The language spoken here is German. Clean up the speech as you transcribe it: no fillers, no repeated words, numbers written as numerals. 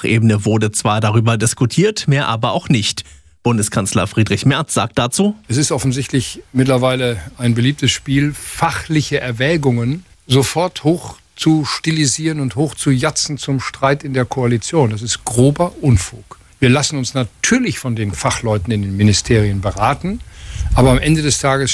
Fachebene wurde zwar darüber diskutiert, mehr aber auch nicht. Bundeskanzler Friedrich Merz sagt dazu: Es ist offensichtlich mittlerweile ein beliebtes Spiel, fachliche Erwägungen sofort hoch zu stilisieren und hoch zu jatzen zum Streit in der Koalition. Das ist grober Unfug. Wir lassen uns natürlich von den Fachleuten in den Ministerien beraten, aber am Ende des Tages